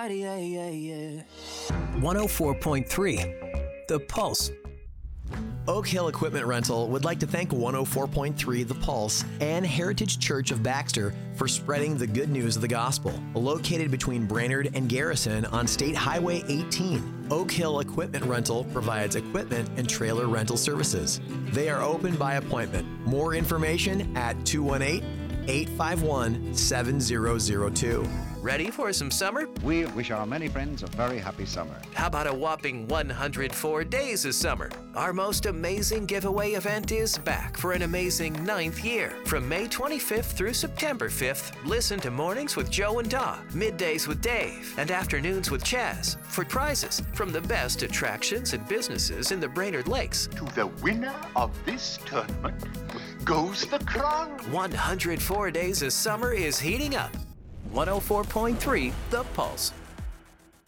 yeah, yeah, yeah. 104.3 The Pulse. Oak Hill Equipment Rental would like to thank 104.3 The Pulse and Heritage Church of Baxter for spreading the good news of the gospel. Located between Brainerd and Garrison on State Highway 18, Oak Hill Equipment Rental provides equipment and trailer rental services. They are open by appointment. More information at 218-851-7002. Ready for some summer? We wish our many friends a very happy summer. How about a whopping 104 days of summer? Our most amazing giveaway event is back for an amazing 9th year. From May 25th through September 5th, listen to Mornings with Joe and Da, Middays with Dave, and Afternoons with Chaz for prizes from the best attractions and businesses in the Brainerd Lakes. To the winner of this tournament goes the crown. 104 days of summer is heating up. 104.3 The Pulse.